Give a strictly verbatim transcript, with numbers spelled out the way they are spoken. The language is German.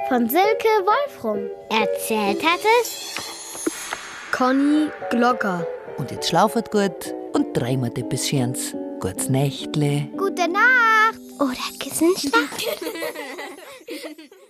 von Silke Wolfrum. Erzählt hat es Conny Glocker. Und jetzt schlafet gut und träumet ein bisschen. Gutes Nächtle. Gute Nacht oder Kissenschlaf.